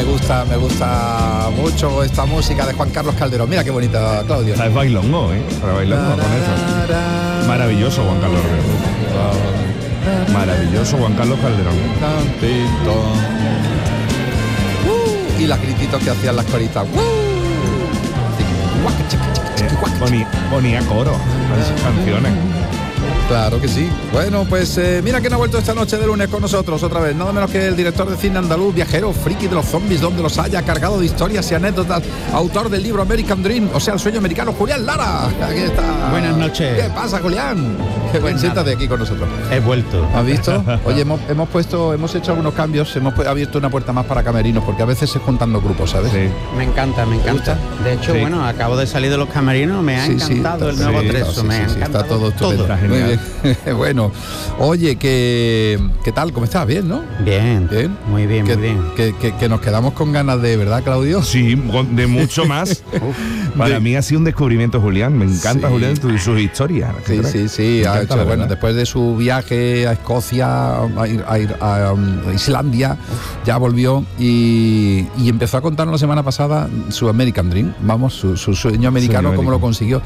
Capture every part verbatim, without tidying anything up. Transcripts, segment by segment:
gusta, me gusta mucho esta música de Juan Carlos Calderón. Mira qué bonita, Claudio. Es bailongo, ¿eh? Para bailongo con eso. Maravilloso, Juan Carlos Calderón. Maravilloso, Juan Carlos Calderón. Uh, y las grititos que hacían las coritas. Uh. Eh, boni, bonía coro con esas canciones. Claro que sí. Bueno, pues eh, mira que no ha vuelto esta noche de lunes con nosotros otra vez. Nada menos que el director de cine andaluz, viajero, friki de los zombies, donde los haya, cargado de historias y anécdotas, autor del libro American Dream, o sea, el sueño americano, Julián Lara. Aquí está. Buenas noches. ¿Qué pasa, Julián? Qué buen, siéntate aquí con nosotros. He vuelto. ¿Has visto? Oye, hemos, hemos puesto, hemos hecho algunos cambios, hemos pu- abierto una puerta más para camerinos, porque a veces se juntan los grupos, ¿sabes? Sí. Me encanta, me encanta. De hecho, Sí. bueno, acabo de salir de los camerinos, me ha Sí, sí, encantado está- el nuevo sí, treso, sí, me sí, ha sí, encantado está todo estupendo. Está Muy genial. bien. Bueno, oye, que ¿qué tal? ¿Cómo estás? ¿Bien, no? Bien, Bien. muy bien, que, muy bien. Que, que, que nos quedamos con ganas de, ¿verdad, Claudio? Sí, de mucho más. Para De- mí ha sido un descubrimiento, Julián. Me encanta, Sí. Julián, tu- sus historias. Sí, sí, sí. Me Ha encanta, hecho, la bueno, verdad. después de su viaje a Escocia, a, ir- a ir a, um, Islandia, ya volvió y, y empezó a contarnos la semana pasada su American Dream, vamos, su, su sueño americano, Sueño cómo lo americano. consiguió.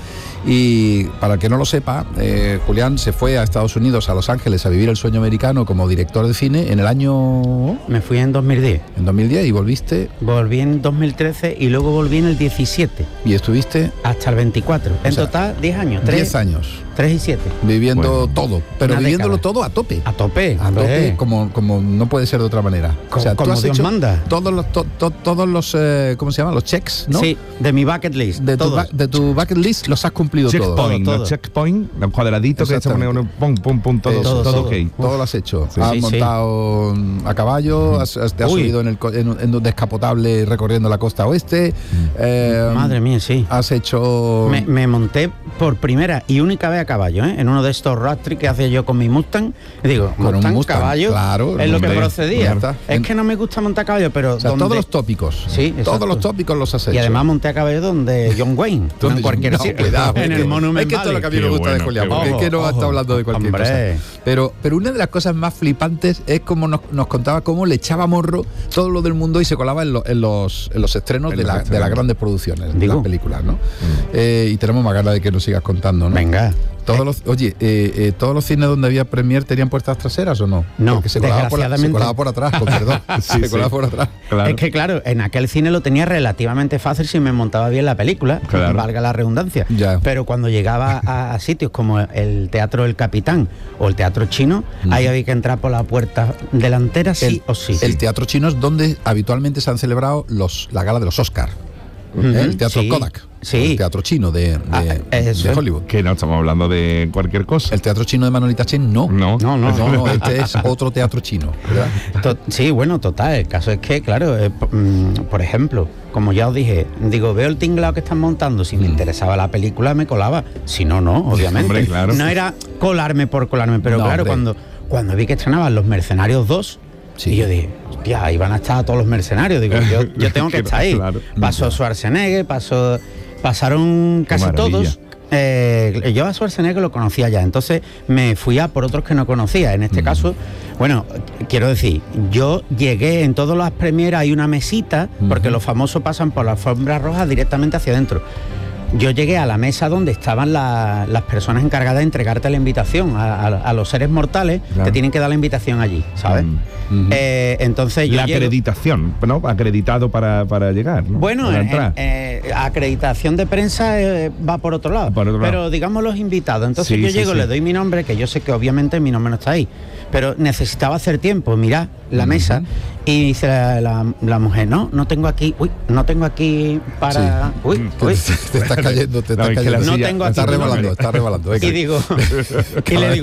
Y para el que no lo sepa, eh, Julián se fue a Estados Unidos, a Los Ángeles, a vivir el sueño americano como director de cine en el año Me fui en dos mil diez, en dos mil diez y volviste volví en dos mil trece y luego volví en el diecisiete, y estuviste hasta el veinticuatro. En sea, total, diez años. diez años tres y siete. viviendo Bueno. todo, pero Una viviéndolo década. todo a tope. A tope. A tope, hombre. como, como no puede ser de otra manera. Co- como Dios manda. todos los, to- to- todos los eh, ¿cómo se llaman? Los checks, ¿no? Sí, de mi bucket list. De tu, todos. ba- de tu bucket list los has cumplido todos. Checkpoint, Todo, los todo. checkpoint, los cuadraditos que se ponen uno, pum, pum, pum, todo, Eso, todo, todo. ok. Todo lo has hecho. Sí, has sí, sí. montado mm, a caballo, has- has- te has Uy. subido en, el, co- en, un- en un descapotable recorriendo la costa oeste. eh, Madre mía, sí. Has hecho... Me, me monté por primera y única vez a caballo, ¿eh? En uno de estos road trips que hacía yo con mi Mustang. Y digo, Con un Mustang, Mustang, caballo, claro, es lo que hombre, procedía. ya está. Es En- que no me gusta montar caballo, pero o sea, donde- todos los tópicos. Sí, exacto. Todos los tópicos los has hecho. Y además monté a caballo donde John Wayne, no ¿Dónde? en cualquier No, sitio. cuidado, en es el que- Monument Es que esto es lo que a mí me Qué gusta de bueno, Julián, qué porque es bueno. que no está Ojo, hablando de cualquier hombre. cosa. Pero, pero una de las cosas más flipantes es como nos, nos contaba cómo le echaba morro todo lo del mundo y se colaba en, lo- en los, en los estrenos En de, los la- de estrenos. las grandes producciones, de Digo. las películas, ¿no? Eh, y tenemos más ganas de que nos sigas contando, ¿no? Venga. Todos los, oye, eh, eh, ¿todos los cines donde había premier tenían puertas traseras o no? No, Porque se colaba, por, la- se desgraciadamente. colaba por atrás, con perdón. Sí, se colaba sí. por atrás. Claro. Es que claro, en aquel cine lo tenía relativamente fácil si me montaba bien la película, Claro. valga la redundancia. Ya. Pero cuando llegaba a, a sitios como el Teatro del Capitán o el Teatro Chino, ahí había que entrar por la puerta delantera sí el, o sí. el teatro chino es donde habitualmente se han celebrado los, la gala de los Oscar. Ujú, El teatro sí, Kodak. sí. El teatro chino de, de, Ah, eso. de Hollywood. Que no estamos hablando de cualquier cosa. El teatro chino de Manolita Chen, no. No, No, no. No, no, este es otro teatro chino, ¿verdad? To- Sí, bueno, total. El caso es que, claro, eh, p- mm, por ejemplo, como ya os dije, digo, veo el tinglado que están montando. Si me Mm. interesaba la película, me colaba. Si no, no, obviamente. Hombre, claro. No era colarme por colarme, pero No, claro, hombre. cuando, cuando vi que estrenaban Los Mercenarios dos, Sí. y yo dije, hostia, ahí van a estar todos los mercenarios. Digo, yo, yo tengo que estar ahí. Claro. Pasó Schwarzenegger, pasó, pasaron casi maravilla. todos. Eh, yo a Schwarzenegger lo conocía ya, entonces me fui a por otros que no conocía. En este caso, bueno, quiero decir, yo llegué en todas las premieras, hay una mesita, porque los famosos pasan por la alfombra roja directamente hacia adentro. Yo llegué a la mesa donde estaban la- las personas encargadas de entregarte la invitación a, a- a los seres mortales, Claro. te tienen que dar la invitación allí, ¿sabes? Mm. Eh, entonces yo La llego- acreditación, ¿no? Acreditado para, para llegar, ¿no? bueno, Para en- entrar. en- eh, acreditación de prensa eh, va por otro lado. Por otro lado. Pero digamos los invitados. Entonces Sí, yo sí, llego, sí. le doy mi nombre, que yo sé que obviamente mi nombre no está ahí. Pero necesitaba hacer tiempo, mirad la mesa. Y dice la, la- la mujer, no, no tengo aquí, uy, no tengo aquí para. Sí. Uy, Te, uy. te estás cayendo, te No, estás es que la cayendo. No silla- tengo Está aquí tu rebalando, nombre. está rebalando. venga. Y digo, y le digo,